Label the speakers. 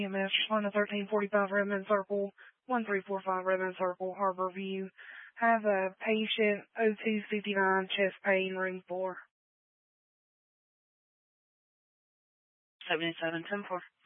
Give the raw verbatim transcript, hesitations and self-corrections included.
Speaker 1: E M S, respond to thirteen forty-five Redmond Circle, one three four five Redmond Circle, Harbor View. Have a patient O two fifty-nine, chest pain, room four.
Speaker 2: seventy-seven ten four.